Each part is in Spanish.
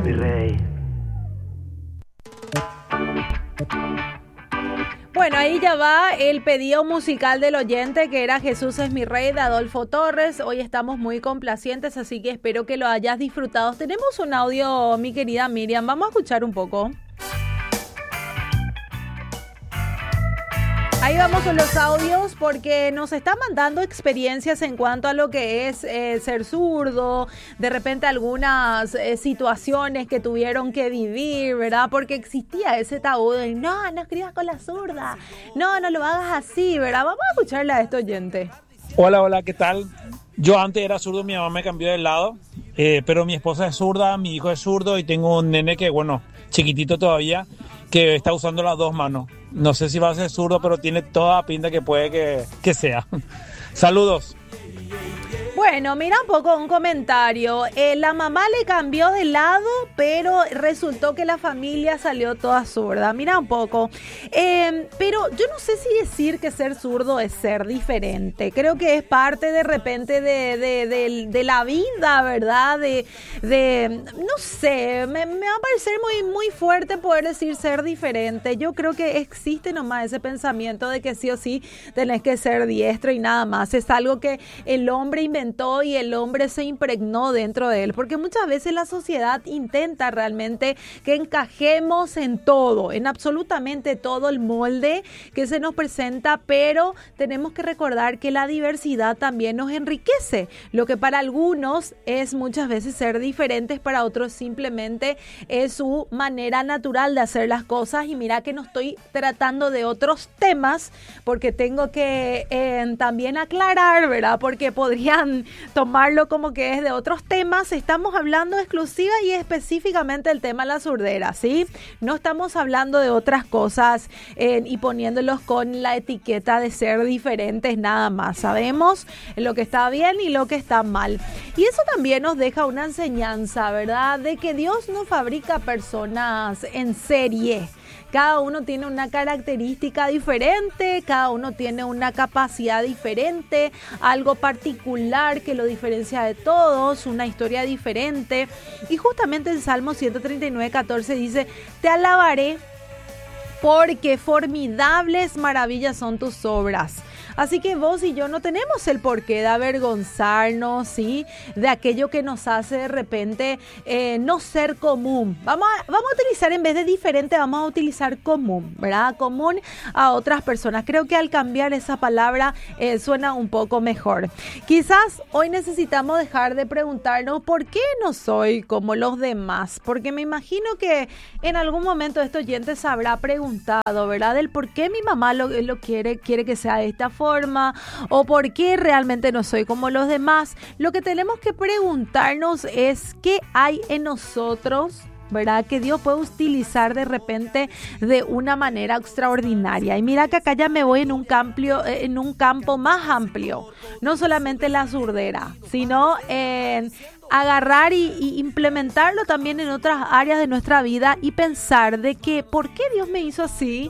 mi rey. Bueno, ahí ya va el pedido musical del oyente, que era Jesús es mi rey, de Adolfo Torres. Hoy estamos muy complacientes, así que espero que lo hayas disfrutado. Tenemos un audio, mi querida Miriam, vamos a escuchar un poco. Ahí vamos con los audios, porque nos está mandando experiencias en cuanto a lo que es ser zurdo, de repente algunas situaciones que tuvieron que vivir, ¿verdad? Porque existía ese tabú de no escribas con la zurda, no lo hagas así, ¿verdad? Vamos a escucharle a este oyente. Hola, ¿qué tal? Yo antes era zurdo, mi mamá me cambió de lado, pero mi esposa es zurda, mi hijo es zurdo y tengo un nene que, bueno, chiquitito todavía, que está usando las dos manos. No sé si va a ser zurdo, pero tiene toda la pinta que puede que sea. Saludos. Bueno, mira un poco un comentario. La mamá le cambió de lado, pero resultó que la familia salió toda zurda. Mira un poco. Pero yo no sé si decir que ser zurdo es ser diferente. Creo que es parte de repente de la vida, ¿verdad? No sé, me va a parecer muy fuerte poder decir ser diferente. Yo creo que existe nomás ese pensamiento de que sí o sí tenés que ser diestro y nada más. Es algo que el hombre inventó y el hombre se impregnó dentro de él, porque muchas veces la sociedad intenta realmente que encajemos en todo, en absolutamente todo el molde que se nos presenta, pero tenemos que recordar que la diversidad también nos enriquece. Lo que para algunos es muchas veces ser diferentes, para otros simplemente es su manera natural de hacer las cosas. Y mira que no estoy tratando de otros temas, porque tengo que también aclarar, ¿verdad? Porque podrían tomarlo como que es de otros temas. Estamos hablando exclusiva y específicamente del tema de la surdera, ¿sí? No estamos hablando de otras cosas y poniéndolos con la etiqueta de ser diferentes nada más. Sabemos lo que está bien y lo que está mal. Y eso también nos deja una enseñanza, ¿verdad? De que Dios no fabrica personas en serie. Cada uno tiene una característica diferente, cada uno tiene una capacidad diferente, algo particular que lo diferencia de todos, una historia diferente. Y justamente en Salmo 139:14 dice: te alabaré porque formidables maravillas son tus obras. Así que vos y yo no tenemos el porqué de avergonzarnos, ¿sí?, de aquello que nos hace de repente no ser común. Vamos a utilizar, en vez de diferente, vamos a utilizar común, ¿verdad? Común a otras personas. Creo que al cambiar esa palabra suena un poco mejor. Quizás hoy necesitamos dejar de preguntarnos por qué no soy como los demás, porque me imagino que en algún momento este oyente se habrá preguntado, ¿verdad?, del por qué mi mamá lo quiere que sea de esta forma, o por qué realmente no soy como los demás. Lo que tenemos que preguntarnos es qué hay en nosotros, ¿verdad?, que Dios puede utilizar de repente de una manera extraordinaria. Y mira que acá ya me voy en un campo más amplio, no solamente la surdera, sino en agarrar y implementarlo también en otras áreas de nuestra vida y pensar de que por qué Dios me hizo así,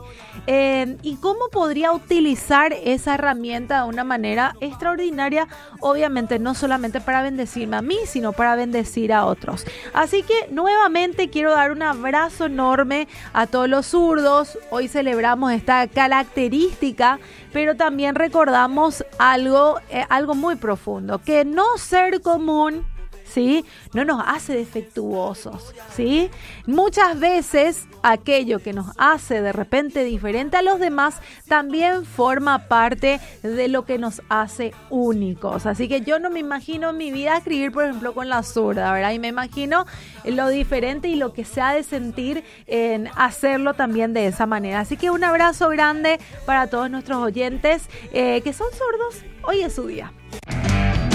y cómo podría utilizar esa herramienta de una manera extraordinaria, obviamente no solamente para bendecirme a mí, sino para bendecir a otros. Así que nuevamente quiero dar un abrazo enorme a todos los zurdos. Hoy celebramos esta característica, pero también recordamos algo muy profundo, que no ser común, ¿sí?, no nos hace defectuosos, ¿sí? Muchas veces aquello que nos hace de repente diferente a los demás también forma parte de lo que nos hace únicos. Así que yo no me imagino en mi vida escribir, por ejemplo, con la zurda, ¿verdad? Y me imagino lo diferente y lo que se ha de sentir en hacerlo también de esa manera. Así que un abrazo grande para todos nuestros oyentes que son zurdos. Hoy es su día.